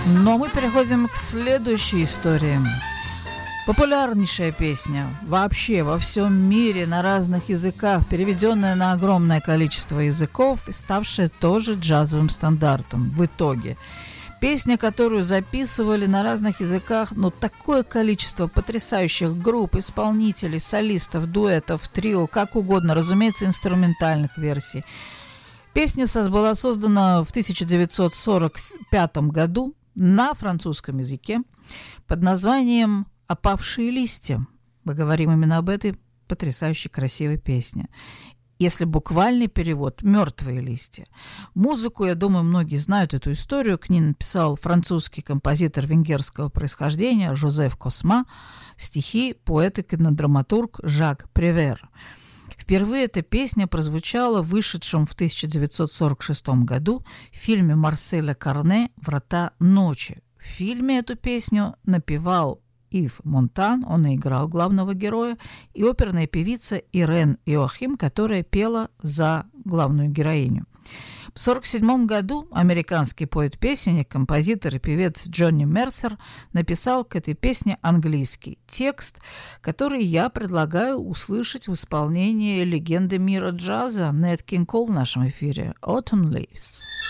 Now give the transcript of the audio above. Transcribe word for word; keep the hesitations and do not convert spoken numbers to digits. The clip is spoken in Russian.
Но мы переходим к следующей истории. Популярнейшая песня вообще во всем мире на разных языках, переведенная на огромное количество языков и ставшая тоже джазовым стандартом в итоге. Песня, которую записывали на разных языках, ну, такое количество потрясающих групп, исполнителей, солистов, дуэтов, трио, как угодно, разумеется, инструментальных версий. Песня была создана в тысяча девятьсот сорок пятом году на французском языке под названием «Опавшие листья». Мы говорим именно об этой потрясающей красивой песне. Если буквальный перевод «мертвые листья». Музыку, я думаю, многие знают эту историю. К ней написал французский композитор венгерского происхождения Жозеф Косма, стихи поэт и кинодраматург Жак Превер. Впервые эта песня прозвучала в вышедшем в тысяча девятьсот сорок шестом году фильме Марселя Карне «Врата ночи». В фильме эту песню напевал Ив Монтан, он и играл главного героя, и оперная певица Ирен Иоахим, которая пела за главную героиню. В сорок седьмом году американский поэт-песенник, композитор и певец Джонни Мерсер написал к этой песне английский текст, который я предлагаю услышать в исполнении легенды мира джаза Нэт Кинг Кол в нашем эфире «Autumn Leaves».